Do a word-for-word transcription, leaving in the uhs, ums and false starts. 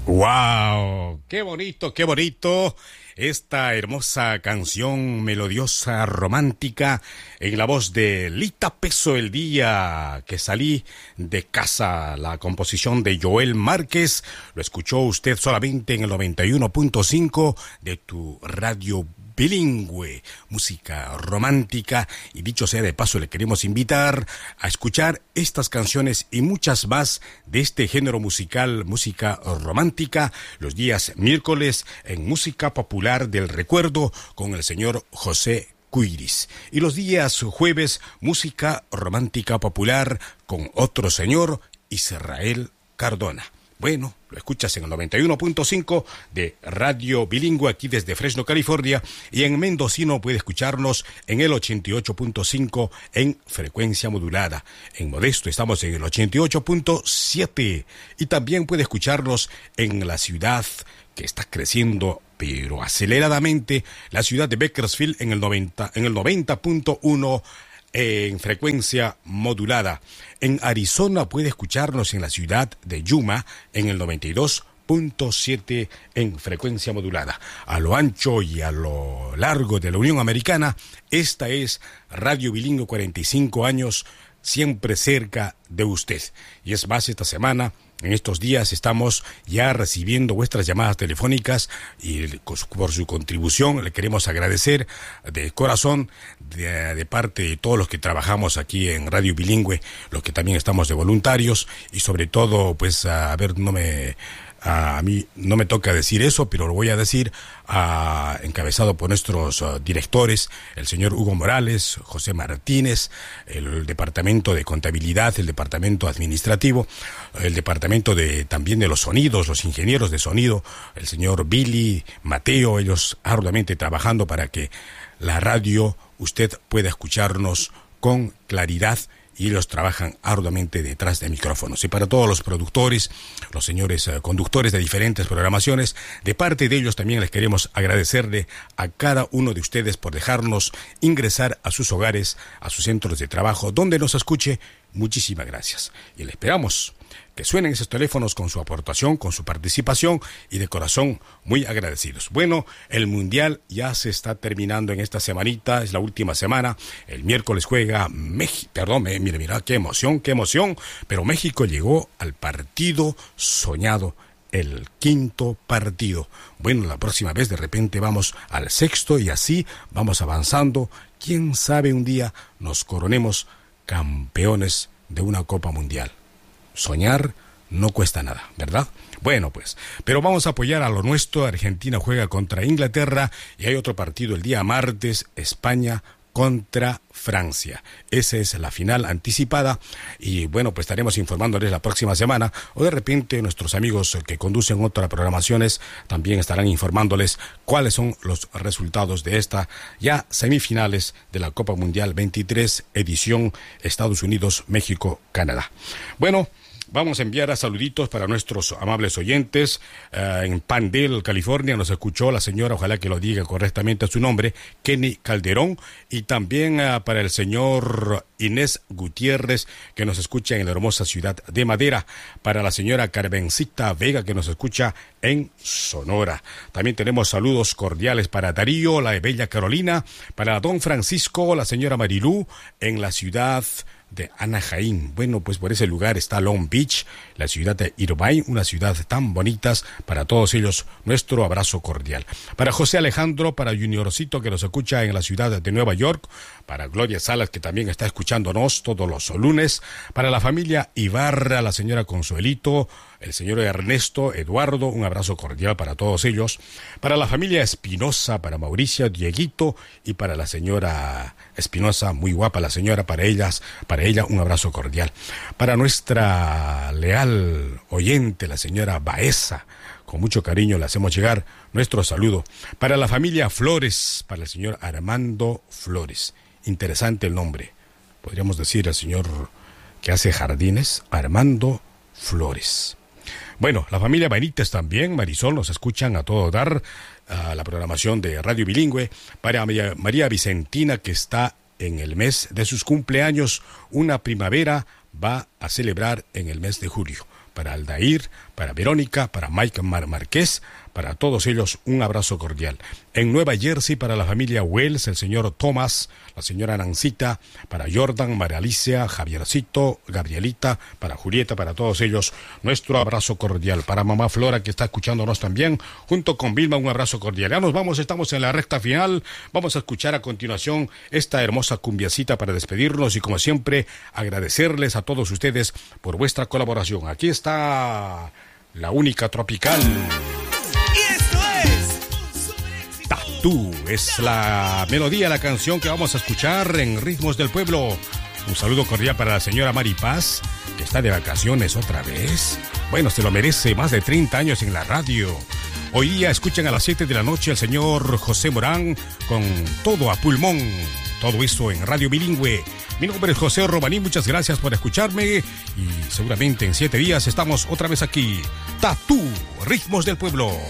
¡Wow! ¡Qué bonito, qué bonito! Esta hermosa canción melodiosa, romántica, en la voz de Lita Peso, el día que salí de casa, la composición de Joel Márquez. Lo escuchó usted solamente en el noventa y uno punto cinco de tu radio bilingüe, música romántica. Y dicho sea de paso, le queremos invitar a escuchar estas canciones y muchas más de este género musical, música romántica, los días miércoles en Música Popular del Recuerdo con el señor José Cuiris, y los días jueves música romántica popular con otro señor, Israel Cardona. Bueno, lo escuchas en el noventa y uno punto cinco de Radio Bilingüe aquí desde Fresno, California, y en Mendocino puede escucharnos en el ochenta y ocho punto cinco en frecuencia modulada. En Modesto estamos en el ochenta y ocho punto siete y también puede escucharnos en la ciudad que está creciendo pero aceleradamente, la ciudad de Bakersfield en el noventa en el noventa punto uno en frecuencia modulada. En Arizona puede escucharnos en la ciudad de Yuma en el noventa y dos punto siete en frecuencia modulada. A lo ancho y a lo largo de la Unión Americana, esta es Radio Bilingüe, cuarenta y cinco años, siempre cerca de usted. Y es más, esta semana, en estos días, estamos ya recibiendo vuestras llamadas telefónicas y por su contribución le queremos agradecer de corazón de, de parte de todos los que trabajamos aquí en Radio Bilingüe, los que también estamos de voluntarios, y sobre todo, pues, a, a ver, no me... A mí no me toca decir eso, pero lo voy a decir, uh, encabezado por nuestros uh, directores, el señor Hugo Morales, José Martínez, el departamento de contabilidad, el departamento administrativo, el departamento de también de los sonidos, los ingenieros de sonido, el señor Billy, Mateo, ellos arduamente trabajando para que la radio usted pueda escucharnos con claridad, y ellos trabajan arduamente detrás de micrófonos. Y para todos los productores, los señores uh, conductores de diferentes programaciones, de parte de ellos también les queremos agradecerle a cada uno de ustedes por dejarnos ingresar a sus hogares, a sus centros de trabajo, donde nos escuche. Muchísimas gracias. Y le esperamos que suenen esos teléfonos con su aportación, con su participación, y de corazón muy agradecidos. Bueno, el Mundial ya se está terminando en esta semanita, es la última semana. El miércoles juega México, perdón, mire, mira, qué emoción, qué emoción, pero México llegó al partido soñado, el quinto partido. Bueno, la próxima vez de repente vamos al sexto y así vamos avanzando. Quién sabe un día nos coronemos campeones de una Copa Mundial. Soñar no cuesta nada, ¿verdad? Bueno, pues, pero vamos a apoyar a lo nuestro. Argentina juega contra Inglaterra y hay otro partido el día martes, España contra Francia. Esa es la final anticipada y bueno, pues estaremos informándoles la próxima semana, o de repente nuestros amigos que conducen otras programaciones también estarán informándoles cuáles son los resultados de esta ya semifinales de la Copa Mundial veintitrés, edición Estados Unidos, México, Canadá. Bueno, vamos a enviar a saluditos para nuestros amables oyentes. Uh, en Pandale, California, nos escuchó la señora, ojalá que lo diga correctamente su nombre, Kenny Calderón, y también uh, para el señor Inés Gutiérrez, que nos escucha en la hermosa ciudad de Madera, para la señora Carmencita Vega, que nos escucha en Sonora. También tenemos saludos cordiales para Darío, la bella Carolina, para don Francisco, la señora Marilú, en la ciudad de Anaheim. Bueno, pues por ese lugar está Long Beach, la ciudad de Irvine, una ciudad tan bonitas. Para todos ellos, nuestro abrazo cordial. Para José Alejandro, para Juniorcito, que nos escucha en la ciudad de Nueva York, para Gloria Salas, que también está escuchándonos todos los lunes, para la familia Ibarra, la señora Consuelito, el señor Ernesto, Eduardo, un abrazo cordial para todos ellos, para la familia Espinosa, para Mauricio, Dieguito, y para la señora Espinosa, muy guapa la señora, para ellas, para ella un abrazo cordial. Para nuestra leal oyente, la señora Baeza, con mucho cariño le hacemos llegar nuestro saludo. Para la familia Flores, para el señor Armando Flores, interesante el nombre, podríamos decir el señor que hace jardines, Armando Flores. Bueno, la familia Benítez también, Marisol, nos escuchan a todo dar, a la programación de Radio Bilingüe. Para María, María Vicentina, que está en el mes de sus cumpleaños, una primavera va a celebrar en el mes de julio. para Aldair, para Verónica, para Mike Mar Marqués, para todos ellos un abrazo cordial. En Nueva Jersey para la familia Wells, el señor Thomas, la señora Nancita, para Jordan, María Alicia, Javiercito, Gabrielita, para Julieta, para todos ellos nuestro abrazo cordial. Para mamá Flora que está escuchándonos también, junto con Vilma un abrazo cordial. Ya nos vamos, estamos en la recta final. Vamos a escuchar a continuación esta hermosa cumbiacita para despedirnos y como siempre agradecerles a todos ustedes por vuestra colaboración. Aquí está la única tropical. Tatú es la melodía, la canción que vamos a escuchar en Ritmos del Pueblo. Un saludo cordial para la señora Mari Paz, que está de vacaciones otra vez. Bueno, se lo merece, más de treinta años en la radio. Hoy día escuchan a las siete de la noche al señor José Morán con Todo a Pulmón. Todo eso en Radio Bilingüe. Mi nombre es José Romaní, muchas gracias por escucharme y seguramente en siete días estamos otra vez aquí. Tatú, Ritmos del Pueblo.